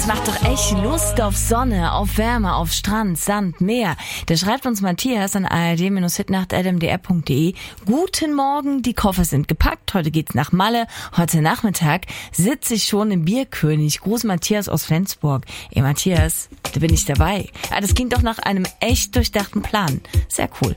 macht doch echt Lust auf Sonne, auf Wärme, auf Strand, Sand, Meer. Da schreibt uns Matthias an ard-hitnacht@mdr.de. Guten Morgen, die Koffer sind gepackt. Heute geht's nach Malle. Heute Nachmittag sitze ich schon im Bierkönig. Gruß Matthias aus Flensburg. Ey Matthias, da bin ich dabei. Das klingt doch nach einem echt durchdachten Plan. Sehr cool.